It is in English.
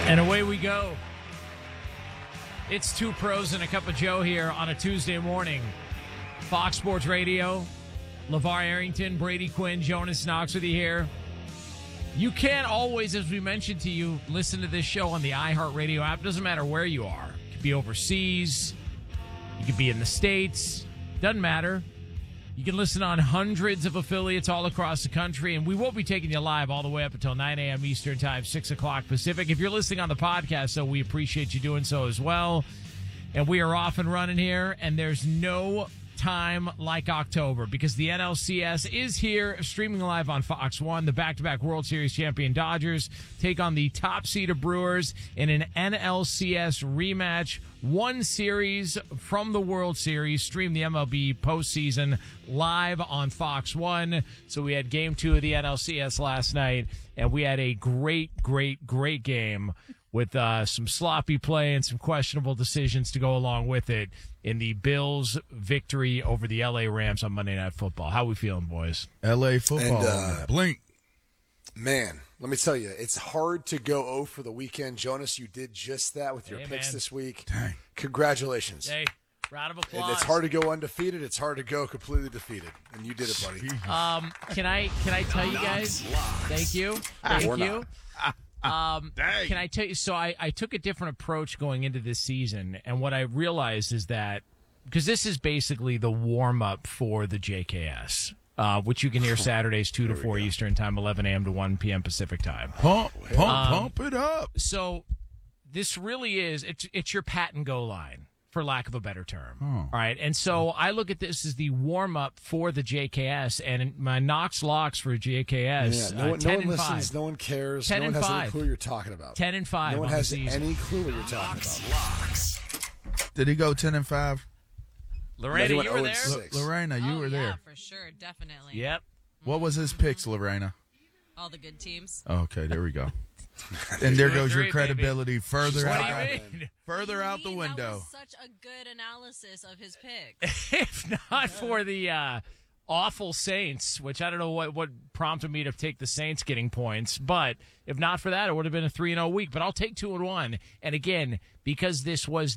And away we go. It's Two Pros and a Cup of Joe here on a Tuesday morning. Fox Sports Radio, LeVar Arrington, Brady Quinn, Jonas Knox with you here. You can't always, as we mentioned to you, listen to this show on the iHeartRadio app. Doesn't matter where you are. You could be overseas. You could be in the States. Doesn't matter. You can listen on hundreds of affiliates all across the country, and we won't be taking you live all the way up until 9 a.m. Eastern Time, 6 o'clock Pacific. If you're listening on the podcast, so we appreciate you doing so as well. And we are off and running here, and there's no time like October because the NLCS is here, streaming live on Fox 1. The back-to-back World Series champion Dodgers take on the top seed of Brewers in an NLCS rematch. One series from the World Series. Stream the MLB postseason live on Fox 1. So we had game 2 of the NLCS last night, and we had a great game with some sloppy play and some questionable decisions to go along with it in the Bills' victory over the L.A. Rams on Monday Night Football. How we feeling, boys? L.A. football. And, blink. Man, let me tell you, it's hard to go 0 for the weekend. Jonas, you did just that with your picks this week. Dang. Congratulations. Hey, round of applause. It's hard to go undefeated. It's hard to go completely defeated. And you did it, buddy. Can I tell you guys? Thank you. Thank you. Can I tell you? So I took a different approach going into this season, and what I realized is that because this is basically the warm up for the JKS, which you can hear Saturdays 2 to 4 Eastern Time, 11 a.m. to 1 p.m. Pacific Time. Pump it up. So this really is it's your pat and go line, for lack of a better term. All right. And so I look at this as the warm up for the JKS, and my Knox locks for JKS. No one 10 and listens. 5. No one cares. 10 no one and has 5. any clue what you're talking about. 10 and 5. No one on has the season. any clue what you're talking about. Did he go 10 and 5? Lorena, you were there? 0-6. Lorena, you were there. Yeah, for sure, definitely. Yep. What was his picks, Lorena? All the good teams. Okay, there we go. And there goes your 2-3, credibility further What out. do you mean? Further out the That window. was such a good analysis of his pick. If not for the awful Saints, which I don't know what prompted me to take the Saints getting points, but if not for that, it would have been a 3-0 week. But I'll take 2-1. And again, because this was